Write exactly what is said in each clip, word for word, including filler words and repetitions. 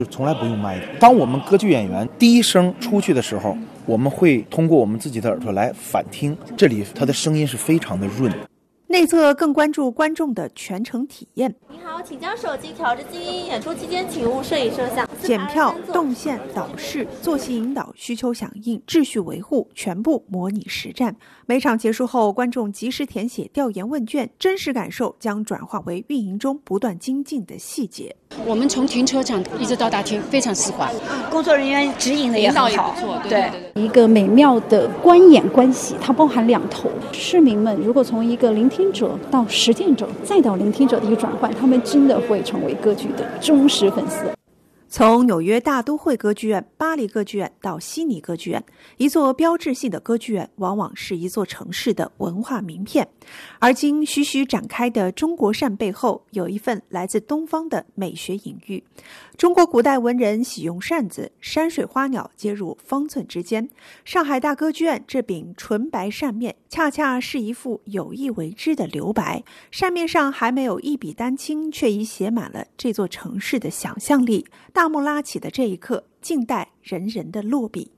从来不用麦的。当我们歌剧演员第一声出去的时候，我们会通过我们自己的耳朵来反听，这里它的声音是非常的润。 内测更关注观众的全程体验。 您好，请将手机调至静音，演出期间请勿摄影摄像。 检票、动线、导视、作息引导、需求响应、秩序维护，全部模拟实战。每场结束后，观众及时填写调研问卷，真实感受将转化为运营中不断精进的细节。 我们从停车场一直到大厅非常丝滑， 工作人员指引的也很好， 引导也不错。对对对对， 一个美妙的观演关系，它包含两头。市民们如果从一个聆听者到实践者，再到聆听者的一个转换，他们真的会成为歌剧的忠实粉丝。 从纽约大都会歌剧院、巴黎歌剧院到悉尼歌剧院，一座标志性的歌剧院往往是一座城市的文化名片。而今徐徐展开的中国扇背后，有一份来自东方的美学隐喻。中国古代文人喜用扇子，山水花鸟皆入方寸之间。上海大歌剧院这柄纯白扇面，恰恰是一幅有意为之的留白。扇面上还没有一笔丹青，却已写满了这座城市的想象力。大幕拉起的这一刻，静待人人的落笔。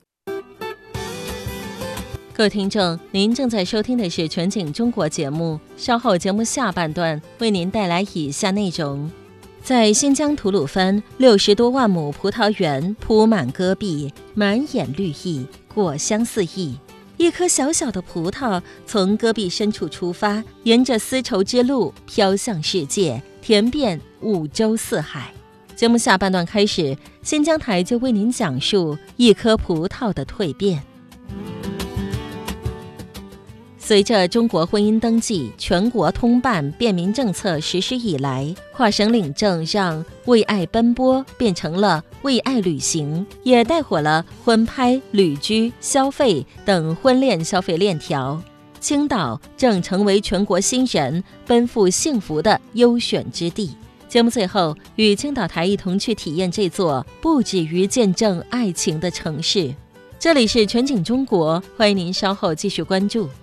各位听众，您正在收听的是全景中国节目，稍后节目下半段为您带来以下内容。在新疆吐鲁番，六十多万亩葡萄园铺满戈壁，满眼绿意，果香四溢。一颗小小的葡萄从戈壁深处出发，沿着丝绸之路飘向世界，甜遍五洲四海。节目下半段开始，新疆台就为您讲述一颗葡萄的蜕变。随着中国婚姻登记全国通办便民政策实施以来，跨省领证让为爱奔波变成了为爱旅行，也带火了婚拍、旅居、消费等婚恋消费链条。青岛正成为全国新人奔赴幸福的优选之地。节目最后，与青岛台一同去体验这座不止于见证爱情的城市。这里是全景中国，欢迎您稍后继续关注。